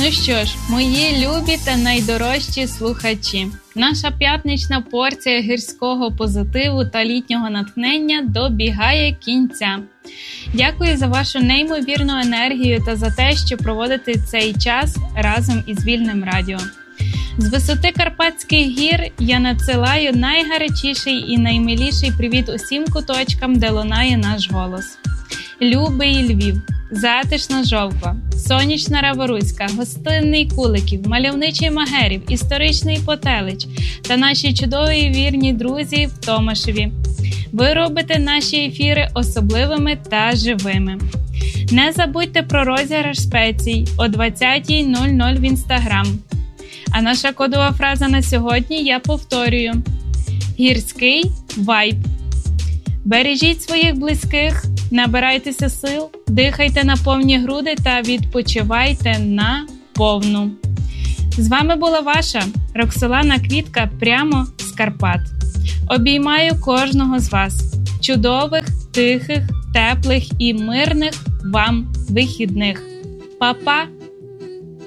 Ну що ж, мої любі та найдорожчі слухачі, наша п'ятнична порція гірського позитиву та літнього натхнення добігає кінця. Дякую за вашу неймовірну енергію та за те, що проводите цей час разом із Вільним радіо. З висоти Карпатських гір я надсилаю найгарячіший і наймиліший привіт усім куточкам, де лунає наш голос. Любий Львів, затишна Жовква, сонячна Раворуська, гостинний Куликів, мальовничий Магерів, історичний Потелич та наші чудові і вірні друзі в Томашеві. Ви робите наші ефіри особливими та живими. Не забудьте про розіграш спецій о 20:00 в Інстаграм. А наша кодова фраза на сьогодні я повторюю. Гірський вайб. Бережіть своїх близьких, набирайтеся сил, дихайте на повні груди та відпочивайте на повну. З вами була ваша Роксолана Квітка прямо з Карпат. Обіймаю кожного з вас. Чудових, тихих, теплих і мирних вам вихідних. Па-па!